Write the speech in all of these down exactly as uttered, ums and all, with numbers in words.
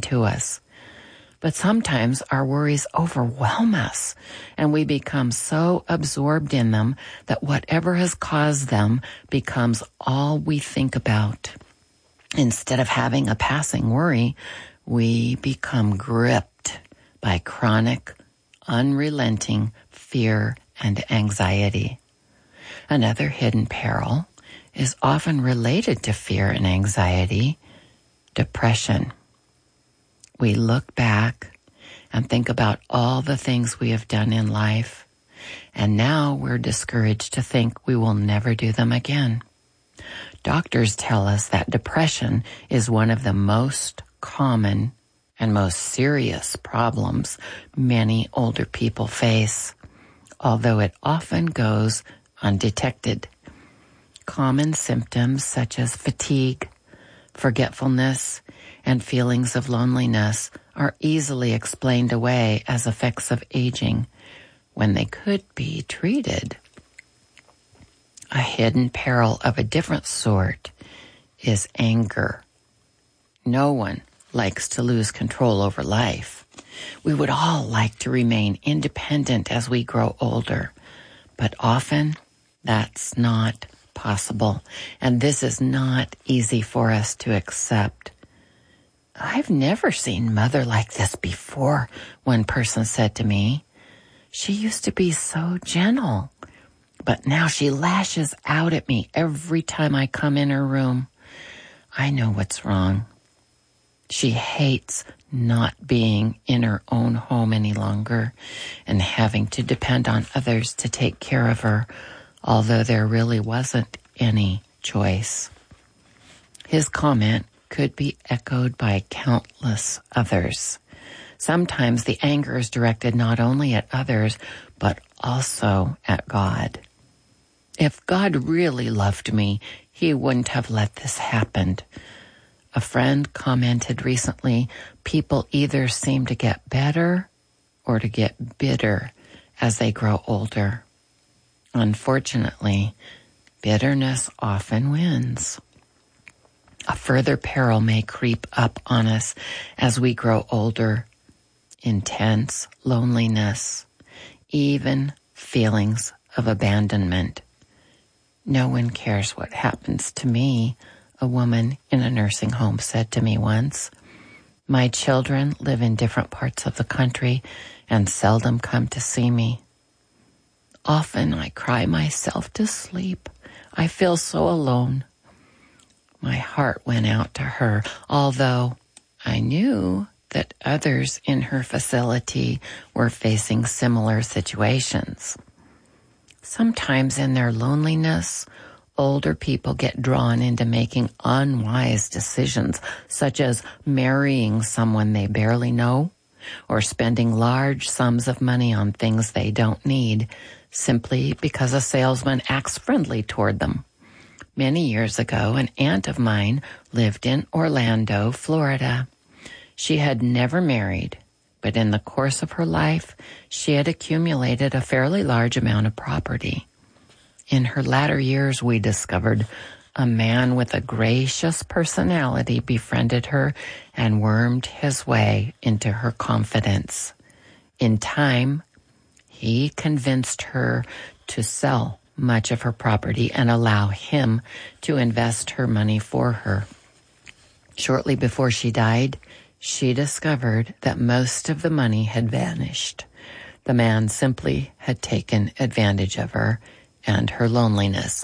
to us. But sometimes our worries overwhelm us, and we become so absorbed in them that whatever has caused them becomes all we think about. Instead of having a passing worry, we become gripped by chronic, unrelenting fear and anxiety. Another hidden peril is often related to fear and anxiety, depression. We look back and think about all the things we have done in life, and now we're discouraged to think we will never do them again. Doctors tell us that depression is one of the most common and most serious problems many older people face, although it often goes undetected. Common symptoms such as fatigue, forgetfulness, and feelings of loneliness are easily explained away as effects of aging when they could be treated. A hidden peril of a different sort is anger. No one likes to lose control over life. We would all like to remain independent as we grow older, but often that's not possible, and this is not easy for us to accept. I've never seen Mother like this before, one person said to me. She used to be so gentle, but now she lashes out at me every time I come in her room. I know what's wrong. She hates not being in her own home any longer and having to depend on others to take care of her, although there really wasn't any choice. His comment could be echoed by countless others. Sometimes the anger is directed not only at others, but also at God. If God really loved me, he wouldn't have let this happen. A friend commented recently, people either seem to get better or to get bitter as they grow older. Unfortunately, bitterness often wins. A further peril may creep up on us as we grow older. Intense loneliness, even feelings of abandonment. No one cares what happens to me, a woman in a nursing home said to me once. My children live in different parts of the country and seldom come to see me. Often I cry myself to sleep. I feel so alone. My heart went out to her, although I knew that others in her facility were facing similar situations. Sometimes in their loneliness, older people get drawn into making unwise decisions, such as marrying someone they barely know or spending large sums of money on things they don't need simply because a salesman acts friendly toward them. Many years ago, an aunt of mine lived in Orlando, Florida. She had never married, but in the course of her life, she had accumulated a fairly large amount of property. In her latter years, we discovered a man with a gracious personality befriended her and wormed his way into her confidence. In time, he convinced her to sell much of her property and allow him to invest her money for her. Shortly before she died, she discovered that most of the money had vanished. The man simply had taken advantage of her and her loneliness.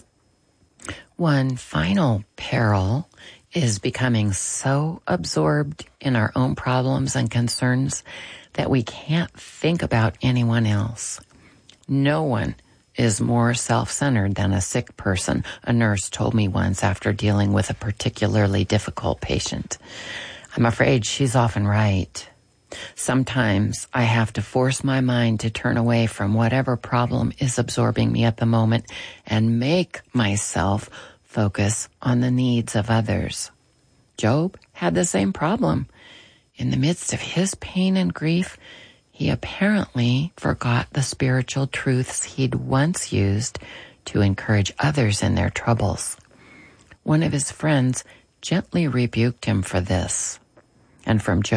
One final peril is becoming so absorbed in our own problems and concerns that we can't think about anyone else. No one is more self-centered than a sick person, a nurse told me once after dealing with a particularly difficult patient. I'm afraid she's often right. Sometimes I have to force my mind to turn away from whatever problem is absorbing me at the moment and make myself focus on the needs of others. Job had the same problem. In the midst of his pain and grief, he apparently forgot the spiritual truths he'd once used to encourage others in their troubles. One of his friends gently rebuked him for this. And from Job